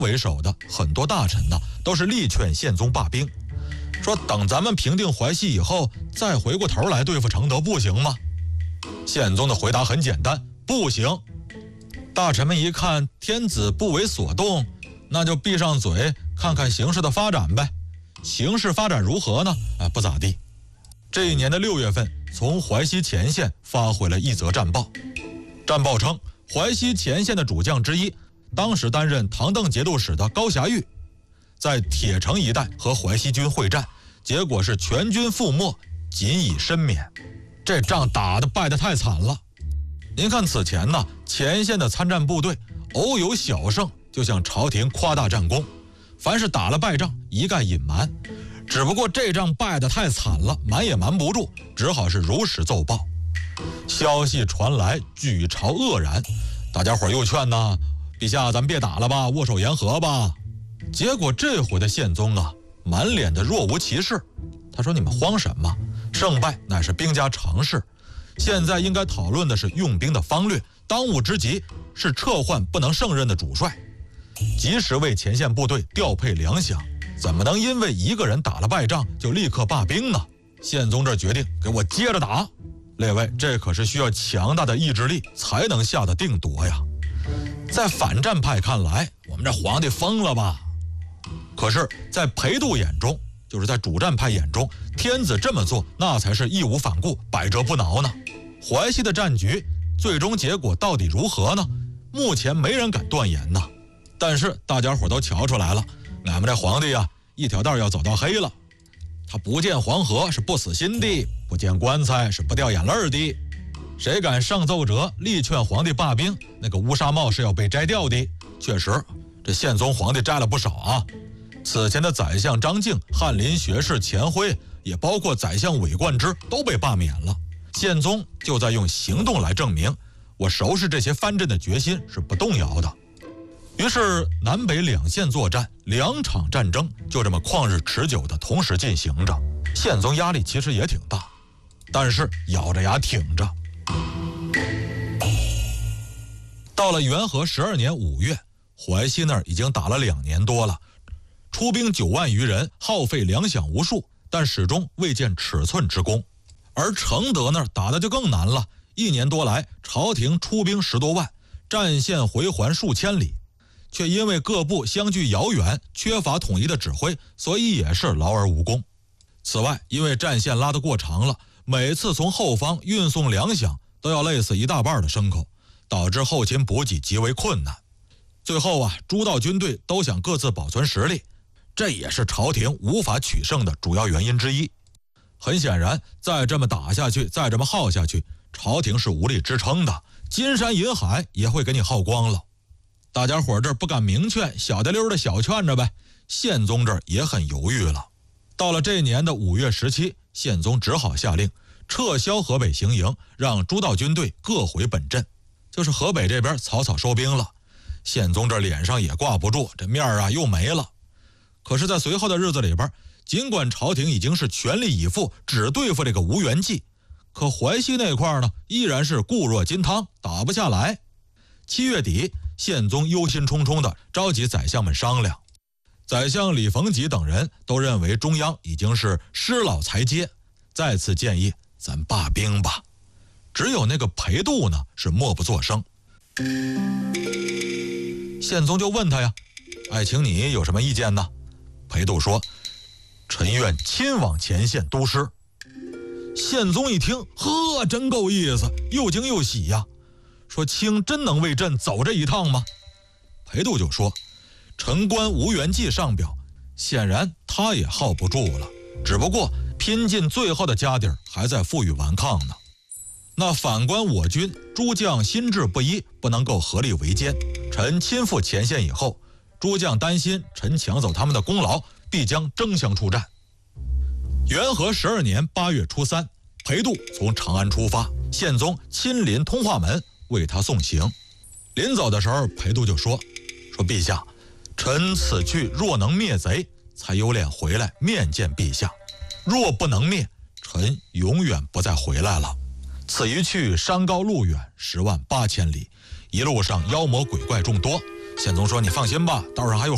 为首的很多大臣呢，都是力劝宪宗罢兵，说等咱们平定淮西以后，再回过头来对付承德，不行吗？宪宗的回答很简单，不行。大臣们一看天子不为所动，那就闭上嘴，看看形势的发展呗。形势发展如何呢？不咋地。这一年的6月份，从淮西前线发回了一则战报。战报称，淮西前线的主将之一，当时担任唐邓节度使的高霞玉，在铁城一带和淮西军会战，结果是全军覆没，仅以身免。这仗打得败得太惨了。您看此前呢，前线的参战部队偶有小胜，就向朝廷夸大战功，凡是打了败仗一概隐瞒。只不过这仗败得太惨了，瞒也瞒不住，只好是如实奏报。消息传来，举朝愕然，大家伙又劝呢，陛下咱别打了吧，握手言和吧。结果这回的宪宗啊，满脸的若无其事。他说，你们慌什么？胜败乃是兵家常事，现在应该讨论的是用兵的方略，当务之急是撤换不能胜任的主帅，及时为前线部队调配粮饷，怎么能因为一个人打了败仗就立刻罢兵呢？宪宗这决定，给我接着打。列位，这可是需要强大的意志力才能下得定夺呀。在反战派看来，我们这皇帝疯了吧？可是在裴度眼中，就是在主战派眼中，天子这么做那才是义无反顾，百折不挠呢。淮西的战局最终结果到底如何呢？目前没人敢断言呢。但是大家伙都瞧出来了，俺们这皇帝啊，一条道要走到黑了。他不见黄河是不死心的，不见棺材是不掉眼泪的。谁敢上奏折力劝皇帝罢兵，那个乌纱帽是要被摘掉的。确实，这宪宗皇帝摘了不少啊。此前的宰相张敬、翰林学士钱辉，也包括宰相韦冠之都被罢免了。宪宗就在用行动来证明，我收拾这些藩镇的决心是不动摇的。于是南北两线作战，2场战争就这么旷日持久的同时进行着。宪宗压力其实也挺大，但是咬着牙挺着。到了元和12年5月，淮西那儿已经打了2年多了，出兵9万余人，耗费粮饷无数，但始终未见尺寸之功。而承德那儿打的就更难了，1年多来，朝廷出兵10多万，战线回环数千里，却因为各部相距遥远，缺乏统一的指挥，所以也是劳而无功。此外，因为战线拉得过长了，每次从后方运送粮饷都要累死一大半的牲口，导致后勤补给极为困难。最后啊，诸道军队都想各自保存实力，这也是朝廷无法取胜的主要原因之一。很显然，再这么打下去，再这么耗下去，朝廷是无力支撑的，金山银海也会给你耗光了。大家伙这儿不敢明劝，小的溜的小劝着呗。宪宗这儿也很犹豫了。到了这年的5月17，宪宗只好下令撤销河北行营，让诸道军队各回本镇，就是河北这边草草收兵了。宪宗这脸上也挂不住，这面啊又没了。可是在随后的日子里边，尽管朝廷已经是全力以赴只对付这个吴元济，可淮西那块呢依然是固若金汤，打不下来。7月底，宪宗忧心忡忡地召集宰相们商量。宰相李逢吉等人都认为中央已经是失老才接，再次建议咱罢兵吧。只有那个裴度呢是默不作声。宪宗就问他呀，爱卿你有什么意见呢？裴度说，臣愿亲往前线督师。宪宗一听，呵，真够意思，又惊又喜呀，说卿真能为朕走这一趟吗？裴度就说，臣观吴元济上表，显然他也耗不住了，只不过拼尽最后的家底儿，还在负隅顽抗呢。那反观我军，诸将心智不一，不能够合力为艰。臣亲赴前线以后，诸将担心臣抢走他们的功劳，必将争相出战。元和12年8月初3，裴度从长安出发，宪宗亲临通化门为他送行。临走的时候，裴度就说陛下，臣此去若能灭贼，才有脸回来面见陛下；若不能灭，臣永远不再回来了。此一去，山高路远，10万8千里，一路上妖魔鬼怪众多。宪宗说，你放心吧，道上还有